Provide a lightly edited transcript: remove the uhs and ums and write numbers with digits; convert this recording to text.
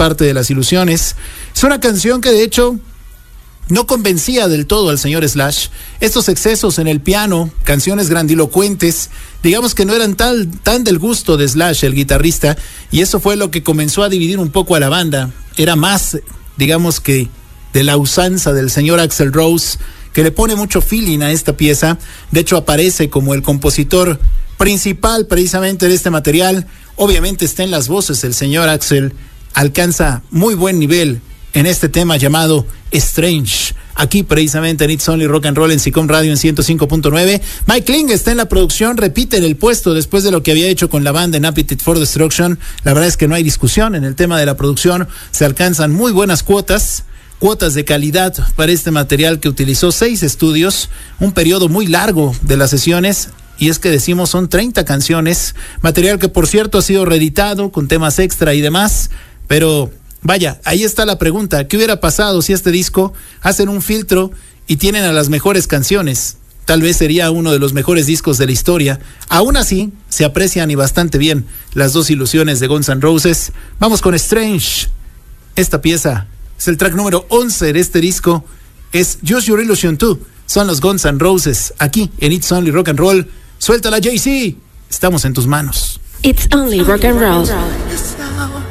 parte de las ilusiones. Es una canción que de hecho no convencía del todo al señor Slash. Estos excesos en el piano, canciones grandilocuentes, digamos que no eran tan del gusto de Slash, el guitarrista, y eso fue lo que comenzó a dividir un poco a la banda. Era más, digamos que, de la usanza del señor Axl Rose, que le pone mucho feeling a esta pieza. De hecho, aparece como el compositor principal precisamente de este material. Obviamente está en las voces el señor Axl, alcanza muy buen nivel en este tema llamado Strange, aquí precisamente en It's Only Rock and Roll en SICOM Radio en 105.9. Mike Kling está en la producción, repite en el puesto después de lo que había hecho con la banda en Appetite for Destruction. La verdad es que no hay discusión en el tema de la producción, se alcanzan muy buenas cuotas de calidad para este material que utilizó 6 estudios, un periodo muy largo de las sesiones. Y es que decimos son 30 canciones, material que por cierto ha sido reeditado con temas extra y demás, pero vaya, ahí está la pregunta, ¿qué hubiera pasado si este disco hacen un filtro y tienen a las mejores canciones? Tal vez sería uno de los mejores discos de la historia. Aún así, se aprecian y bastante bien las dos ilusiones de Guns N' Roses. Vamos con Strange. Esta pieza es el track número 11 de este disco, es Use Your Illusion 2. Son los Guns N' Roses, aquí en It's Only Rock and Roll. Suéltala, Jay-Z, estamos en tus manos. It's Only Rock and Roll.